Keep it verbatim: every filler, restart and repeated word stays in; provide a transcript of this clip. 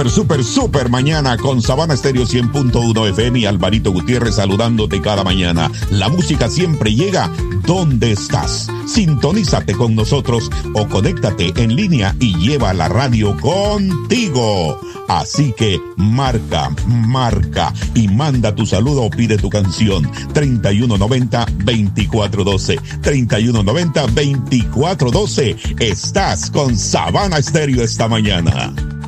Super, super mañana con Sabana Estéreo cien punto uno F M y Alvarito Gutiérrez saludándote cada mañana. La música siempre llega donde estás. Sintonízate con nosotros o conéctate en línea y lleva la radio contigo. Así que marca, marca y manda tu saludo o pide tu canción. treinta y uno noventa, veinticuatro doce. treinta y uno noventa, veinticuatro doce. Estás con Sabana Estéreo esta mañana.